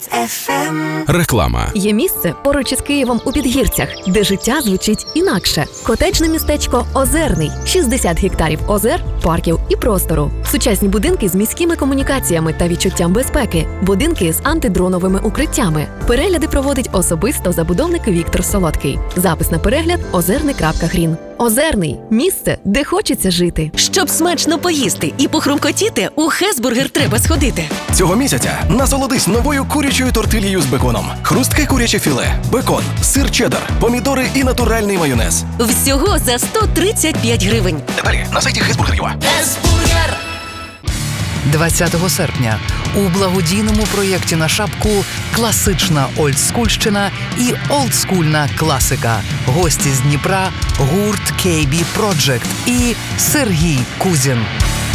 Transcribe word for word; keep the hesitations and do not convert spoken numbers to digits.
еф ем. Реклама. Є місце поруч із Києвом у Підгірцях, де життя звучить інакше. Котеджне містечко Озерний. шістдесят гектарів озер, парків і простору. Сучасні будинки з міськими комунікаціями та відчуттям безпеки. Будинки з антидроновими укриттями. Перегляди проводить особисто забудовник Віктор Солодкий. Запис на перегляд – озерний крапка грін. Озерний – місце, де хочеться жити. Щоб смачно поїсти і похрумкотіти, у Хесбургер треба сходити. Цього місяця насолодись новою курячою тортильєю з беконом. Хрустке куряче філе, бекон, сир чеддер, помідори і натуральний майонез. Всього за сто тридцять п'ять гривень. Деталі на сайті Хесбургер.ua. Хесбургер. двадцятого серпня у благодійному проєкті на шапку «Класична олдскульщина» і «Олдскульна класика». Гості з Дніпра, гурт кей бі Project і Сергій Кузін.